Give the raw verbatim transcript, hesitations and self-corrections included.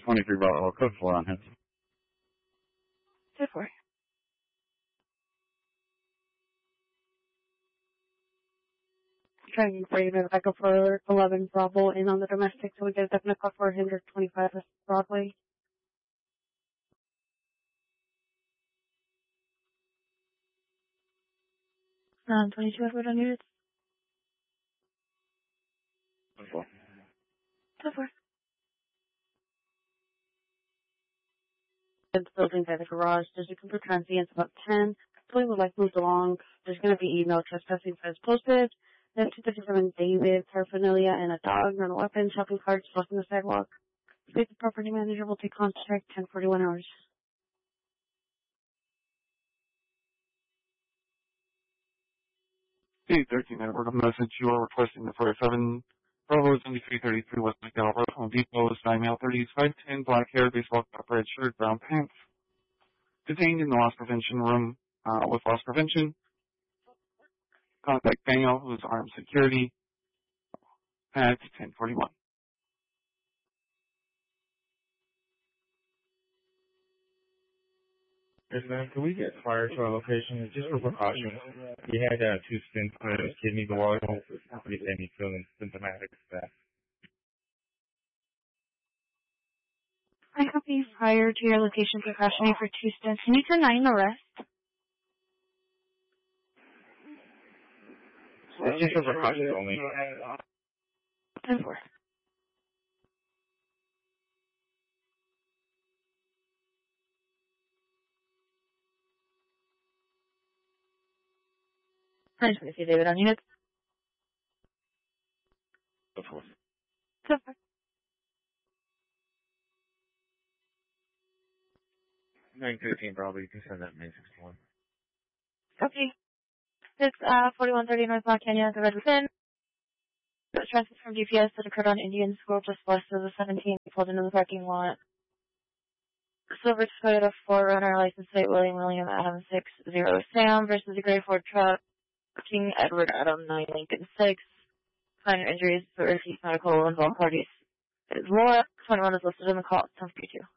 twenty-three Bravo, code four on hit. Code four. Trying to bring it back up for eleven Bravo in on the domestic, so we get a definite call for one twenty-five West Broadway. Um, twenty-two Edward on units. Code four. Code four. The building by the garage. There's a group of transients about ten. Pulling the light moves along. There's going to be email trespassing as posted. Then two thirty-seven David, paraphernalia, and a dog, and a weapon, shopping carts, blocking the sidewalk. The property manager will take contact ten forty-one hours. Hey, thirteen Edward, a message you are requesting the forty-seven Bravo seventy-three thirty-three West McDowell Road, Home Depot, style male thirties, five ten, black hair, baseball cap, red shirt, brown pants. Detained in the loss prevention room uh, with loss prevention. Contact Daniel, who is armed security, at ten forty-one. Yes, ma'am. Can we get fire to our location just for precaution? We had uh, two stints with his kidney, but we don't get any feeling symptomatic of that. I copy fire to your location precautionary for two stints. Can you turn nine the rest? It's just for precaution only. ten four. Nice to see David on units. Code four. Code four. nine fifteen, probably. You can send that May sixty-one. Okay. It's uh, forty-one thirty North Mount Canyon, the Red Within. The traffic from D P S that occurred on Indian School just west of the seventeenth pulled into the parking lot. Silver Toyota four runner, license plate William William Adam six zero Sam versus a gray Ford truck. King Edward Adam nine Lincoln six. Minor injuries for refuse medical involved parties. It's Laura. twenty-one is listed in the call. ten fifty-two.